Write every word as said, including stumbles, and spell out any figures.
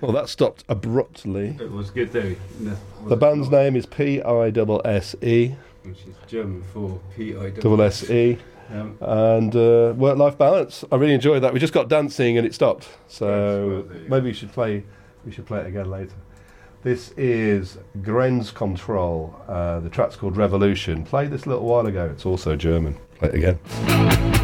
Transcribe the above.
Well, that stopped abruptly. It was good though. No, The band's name is P I S S E. which is German for P I Double S E. Um, And uh, work-life balance. I really enjoyed that. We just got dancing and it stopped. So Yes, well, maybe we should play. We should play it again later. This is Grenzkontroll. Uh, the track's called Revolution. Played this a little while ago. It's also German. Play it again.